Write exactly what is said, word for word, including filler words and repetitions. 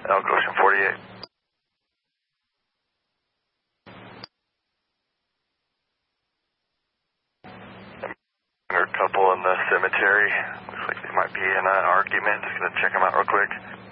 Elk Ocean forty-eight. There are a couple in the cemetery. Looks like they might be in an argument. Just gonna check them out real quick.